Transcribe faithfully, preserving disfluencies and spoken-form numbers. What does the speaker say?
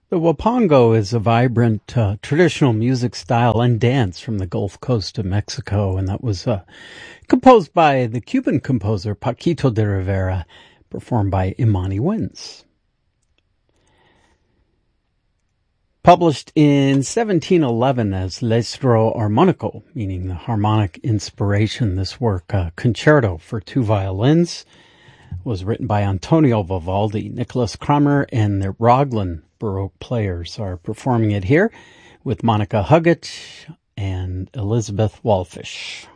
The Wapango is a vibrant uh, traditional music style and dance from the Gulf Coast of Mexico, and that was uh, composed by the Cuban composer Paquito de Rivera, performed by Imani Wins. Published in seventeen eleven as L'Estro Armonico, meaning the harmonic inspiration, this work, uh, Concerto for Two Violins, was written by Antonio Vivaldi. Nicholas Kramer and the Raglan Baroque players are performing it here with Monica Huggett and Elizabeth Walfish.